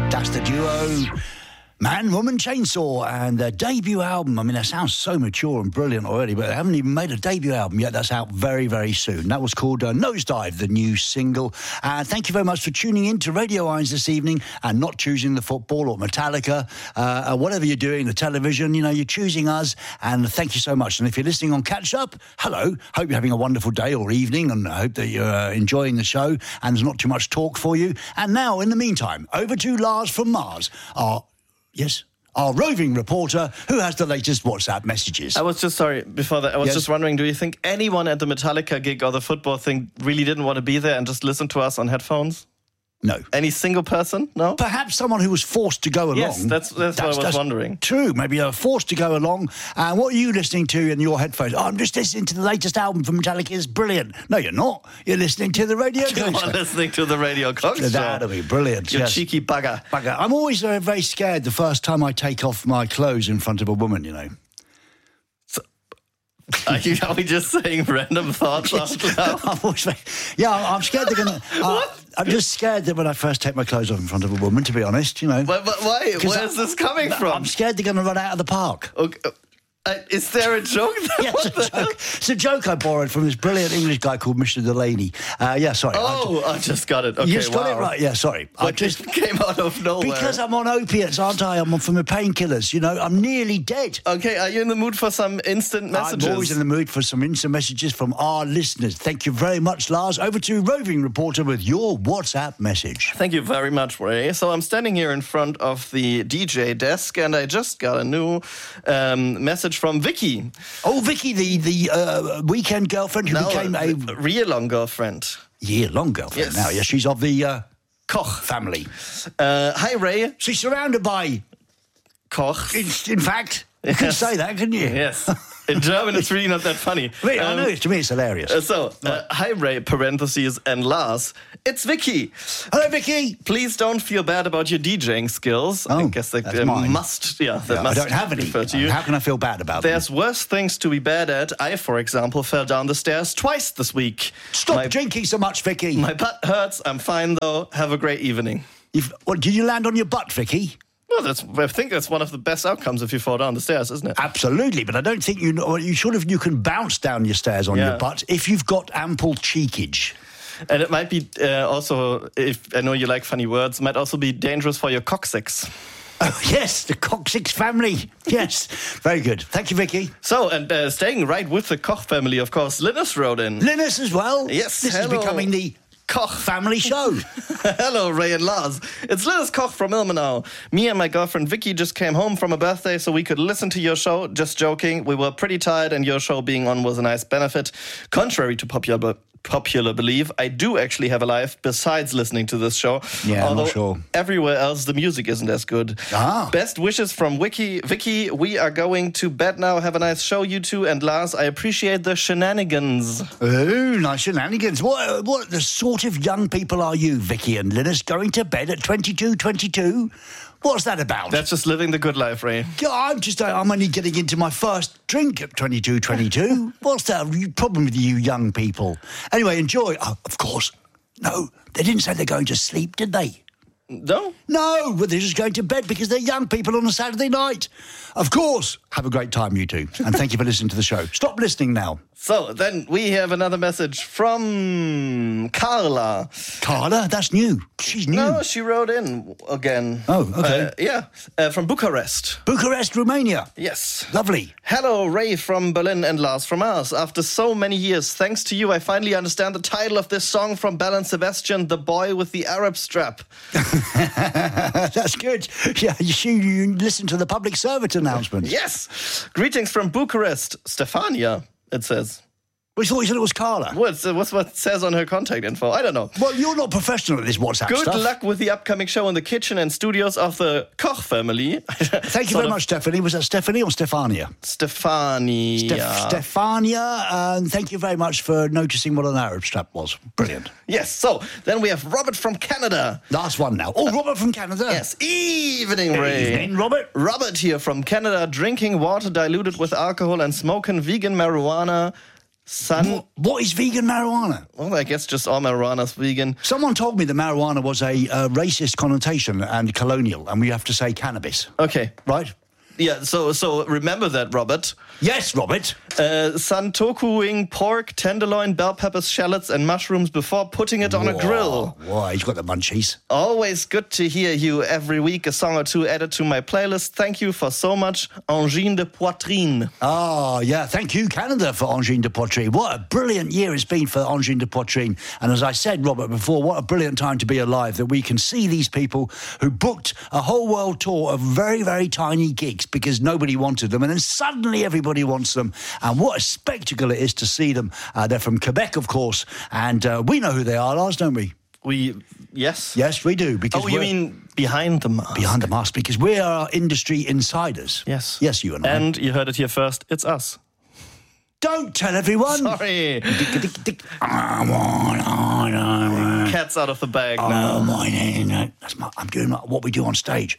That's the duo Man, Woman, Chainsaw, and their debut album. I mean, that sounds so mature and brilliant already, but they haven't even made a debut album yet. That's out very, very soon. That was called Nosedive, the new single. And thank you very much for tuning in to Radio Irons this evening and not choosing the football or Metallica, whatever you're doing, the television, you know, you're choosing us. And thank you so much. And if you're listening on Catch Up, hello. Hope you're having a wonderful day or evening, and I hope that you're enjoying the show and there's not too much talk for you. And now, in the meantime, over to Lars from Mars, our roving reporter who has the latest WhatsApp messages. I was just, before that, I was just wondering, do you think anyone at the Metallica gig or the football thing really didn't want to be there and just listen to us on headphones? No. Any single person? No? Perhaps someone who was forced to go along. Yes, that's what I was wondering. True, maybe forced to go along. And what are you listening to in your headphones? Oh, I'm just listening to the latest album from Metallica. It's brilliant. No, you're not. You're listening to the Radio Cox. You are listening to the Radio Cox show. That'll be brilliant. You cheeky bugger. I'm always very scared the first time I take off my clothes in front of a woman, you know. Are we just saying random thoughts out loud? I'm scared they're going to... I'm just scared that when I first take my clothes off in front of a woman, to be honest, you know. But why? Where is this coming from? I'm scared they're going to run out of the park. Okay. Is there a joke? Yes, it's a joke I borrowed from this brilliant English guy called Mr. Delaney. Sorry. I just got it. Okay, you just got it right. Yeah, sorry. I just came out of nowhere. Because I'm on opiates, aren't I? I'm from the painkillers. You know, I'm nearly dead. Okay, are you in the mood for some instant messages? I'm always in the mood for some instant messages from our listeners. Thank you very much, Lars. Over to Roving Reporter with your WhatsApp message. Thank you very much, Ray. So I'm standing here in front of the DJ desk, and I just got a new message from Vicky. Oh, Vicky, the weekend girlfriend who became a year-long girlfriend. Year-long girlfriend. Yes. Now, yes, she's of the Koch family. Hi, Ray. She's surrounded by Koch. In fact, you can say that, couldn't you? Yes. In German, it's really not that funny. I know, to me, it's hilarious. Hi, Ray, parentheses, and Lars. It's Vicky. Hello, Vicky. Please don't feel bad about your DJing skills. I guess that must. I don't have any. To you. How can I feel bad about them? There's worse things to be bad at. I, for example, fell down the stairs twice this week. Stop drinking so much, Vicky. My butt hurts. I'm fine, though. Have a great evening. Did you land on your butt, Vicky? Well, I think that's one of the best outcomes if you fall down the stairs, isn't it? Absolutely, but I don't think you can bounce down your stairs on your butt if you've got ample cheekage. And it might be also, if I know you like funny words, might also be dangerous for your coccyx. Oh, yes, the Coccyx family. Yes, very good. Thank you, Vicky. So, and staying right with the Koch family, of course, Linus wrote in. Linus as well? Yes, This is becoming the Koch family show. Hello, Ray and Lars. It's Linus Koch from Ilmenau. Me and my girlfriend Vicky just came home from a birthday so we could listen to your show. Just joking. We were pretty tired and your show being on was a nice benefit. Contrary to popular belief, I do actually have a life besides listening to this show. Yeah, although I'm not sure. Everywhere else the music isn't as good. Best wishes from Vicky. We are going to bed now. Have a nice show, you two. And Lars, I appreciate the shenanigans. Oh, nice shenanigans. What the sort of young people are you, Vicky and Linus, going to bed at 22? What's that about? That's just living the good life, Ray. I'm only getting into my first drink at 22. What's the problem with you young people? Anyway, enjoy. Oh, of course. No, they didn't say they're going to sleep, did they? No? No, but they're just going to bed because they're young people on a Saturday night. Of course. Have a great time, you two. And thank you for listening to the show. Stop listening now. So, then we have another message from Carla. Carla? That's new. She's new. No, she wrote in again. Oh, okay. From Bucharest. Bucharest, Romania. Yes. Lovely. Hello, Ray from Berlin and Lars from Mars. After so many years, thanks to you, I finally understand the title of this song from Belle and Sebastian, The Boy with the Arab Strap. That's good. Yeah, you listen to the public service announcement. Yes. Greetings from Bucharest, Stefania, it says. We thought you said it was Carla. What's what it says on her contact info? I don't know. Well, you're not professional at this WhatsApp Good stuff. Good luck with the upcoming show in the kitchen and studios of the Koch family. Thank you very much, Stephanie. Was that Stephanie or Stefania? Stefania. Stefania. And thank you very much for noticing what an Arab strap was. Brilliant. Yes. So then we have Robert from Canada. Last one now. Oh, Robert from Canada. Yes. Evening, Ray. Evening, Robert. Robert here from Canada, drinking water diluted with alcohol and smoking vegan marijuana. What is vegan marijuana? Well, I guess just all marijuana's vegan. Someone told me that marijuana was a racist connotation and colonial, and we have to say cannabis. Okay. Right? Yeah, so remember that, Robert. Yes, Robert. Santokuing pork, tenderloin, bell peppers, shallots, and mushrooms before putting it on a grill. Whoa, he's got the munchies. Always good to hear you every week. A song or two added to my playlist. Thank you for so much. Angine de Poitrine. Oh, yeah. Thank you, Canada, for Angine de Poitrine. What a brilliant year it's been for Angine de Poitrine. And as I said, Robert, before, what a brilliant time to be alive, that we can see these people who booked a whole world tour of very, very tiny gigs because nobody wanted them, and then suddenly everybody wants them. And what a spectacle it is to see them. They're from Quebec, of course, and we know who they are, Lars, don't we? Yes? Yes, we do. Because you mean behind the mask? Behind the mask, because we are industry insiders. Yes. Yes, you and I. And you heard it here first, it's us. Don't tell everyone. Sorry. Cat's out of the bag now. Oh, my, I'm doing what we do on stage.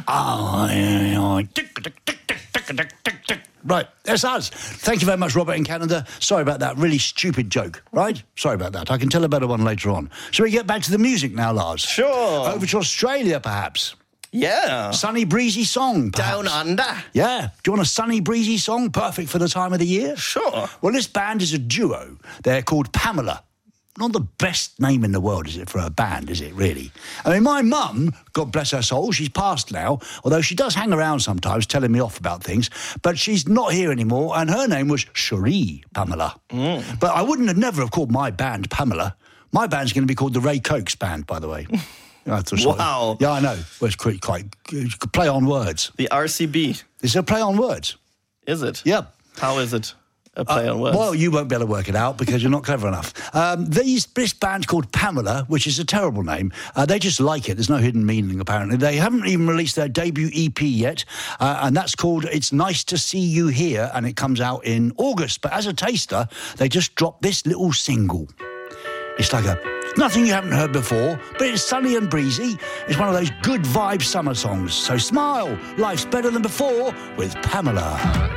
Right, that's us. Thank you very much, Robert in Canada. Sorry about that really stupid joke, right? Sorry about that. I can tell a better one later on. Shall we get back to the music now, Lars? Sure. Over to Australia, perhaps. Yeah. Sunny, breezy song, perhaps. Down under. Yeah. Do you want a sunny, breezy song? Perfect for the time of the year? Sure. Well, this band is a duo. They're called Pamela. Not the best name in the world, is it, for a band, is it, really? I mean, my mum, God bless her soul, she's passed now, although she does hang around sometimes telling me off about things, but she's not here anymore, and her name was Cherie Pamela. But I wouldn't have never have called my band Pamela. My band's going to be called the Ray Cokes Band, by the way. Wow. Yeah, I know. Well, it's quite play on words. The RCB. It's a play on words. Is it? Yeah. How is it? A play on words. Well, you won't be able to work it out because you're not clever enough. This band called Pamela, which is a terrible name, they just like it. There's no hidden meaning, apparently. They haven't even released their debut EP yet, and that's called It's Nice to See You Here, and it comes out in August. But as a taster, they just dropped this little single. It's like nothing you haven't heard before, but it's sunny and breezy. It's one of those good vibe summer songs. So smile, life's better than before with Pamela.